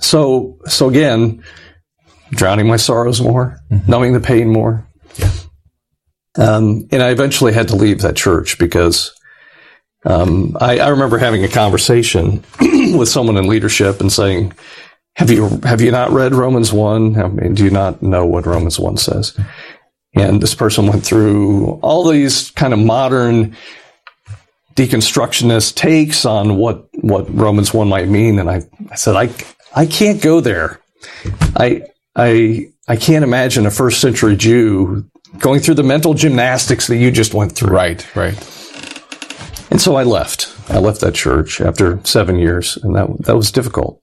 So again, drowning my sorrows more, numbing the pain more. Yeah. And I eventually had to leave that church because I remember having a conversation with someone in leadership and saying, have you not read Romans 1? I mean, do you not know what Romans 1 says? And this person went through all these kind of modern deconstructionist takes on what Romans 1 might mean. And I said, I can't go there. I can't imagine a first century Jew going through the mental gymnastics that you just went through. Right. And so I left. I left that church after 7 years, and that was difficult.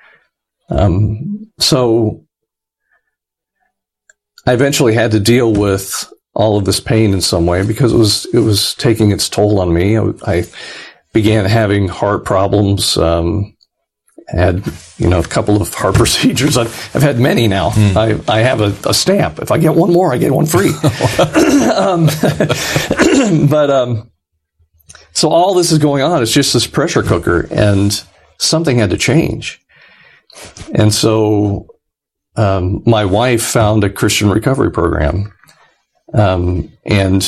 So I eventually had to deal with all of this pain in some way because it was taking its toll on me. I began having heart problems. Had a couple of heart procedures. I've had many now. I have a stamp. If I get one more, I get one free. So all this is going on. It's just this pressure cooker, and something had to change. And so my wife found a Christian recovery program, and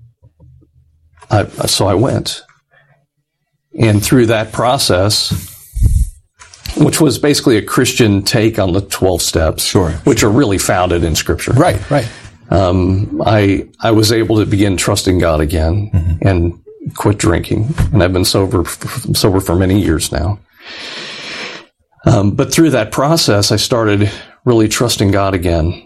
so I went. And through that process, which was basically a Christian take on the 12 steps, which are really founded in Scripture. Right. I was able to begin trusting God again and quit drinking, and I've been sober for many years now. But through that process, I started really trusting God again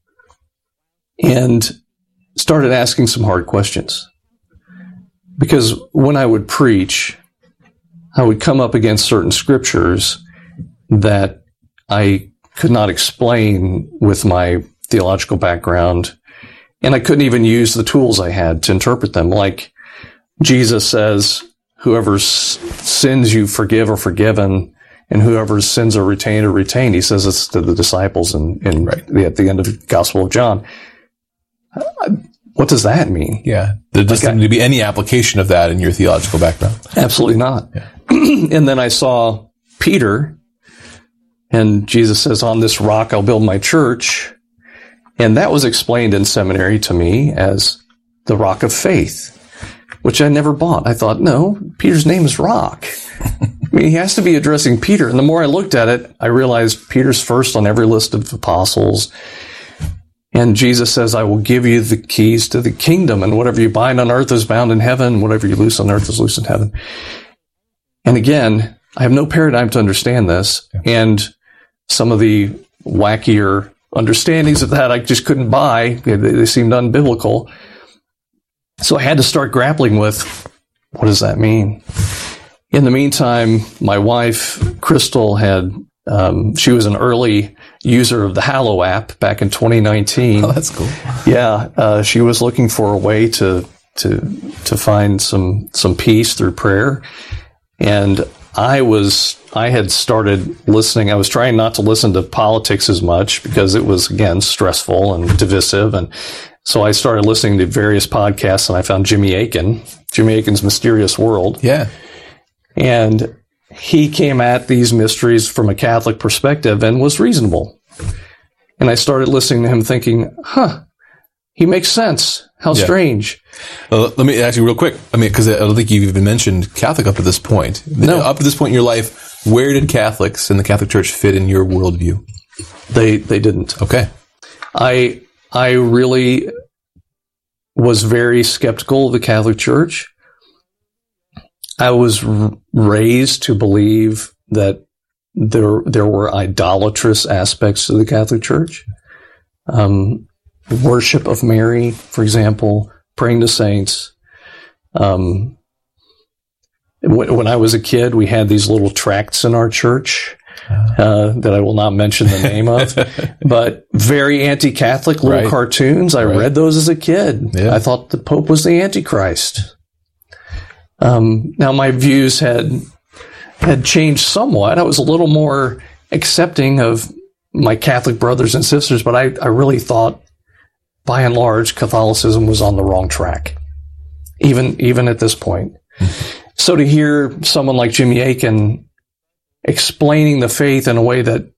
and started asking some hard questions. Because when I would preach, I would come up against certain scriptures that I could not explain with my theological background, and I couldn't even use the tools I had to interpret them. Like Jesus says, whoever's sins you forgive are forgiven, and whoever's sins are retained. He says this to the disciples at the end of the Gospel of John. What does that mean? Yeah. There doesn't need to be any application of that in your theological background. Absolutely not. Yeah. And then I saw Peter, and Jesus says, on this rock I'll build my church. And that was explained in seminary to me as the rock of faith, which I never bought. I thought, no, Peter's name is Rock. I mean, he has to be addressing Peter. And the more I looked at it, I realized Peter's first on every list of apostles. And Jesus says, I will give you the keys to the kingdom, and whatever you bind on earth is bound in heaven. Whatever you loose on earth is loose in heaven. And again, I have no paradigm to understand this. And some of the wackier understandings of that I just couldn't buy. They seemed unbiblical. So I had to start grappling with, what does that mean? In the meantime, my wife, Crystal, she was an early user of the Hallow app back in 2019. Oh, that's cool. Yeah. She was looking for a way to find some peace through prayer. And I had started listening. I was trying not to listen to politics as much because it was, again, stressful and divisive. And so I started listening to various podcasts, and I found Jimmy Akin's Mysterious World. Yeah. And he came at these mysteries from a Catholic perspective and was reasonable. And I started listening to him thinking, he makes sense. How strange. Let me ask you real quick. I mean, because I don't think you've even mentioned Catholic up to this point. No. Up to this point in your life, where did Catholics and the Catholic Church fit in your worldview? They didn't. Okay. I really was very skeptical of the Catholic Church. I was raised to believe that there were idolatrous aspects to the Catholic Church. Worship of Mary, for example, praying to saints. When I was a kid, we had these little tracts in our church that I will not mention the name of, but very anti-Catholic little cartoons. I read those as a kid. Yeah. I thought the Pope was the Antichrist. Now my views had changed somewhat. I was a little more accepting of my Catholic brothers and sisters, but I really thought, by and large, Catholicism was on the wrong track, even at this point. So to hear someone like Jimmy Akin explaining the faith in a way that